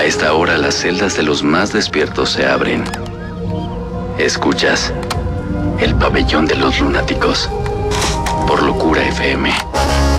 A esta hora las celdas de los más despiertos se abren. Escuchas El Pabellón de los Lunáticos por Locura FM.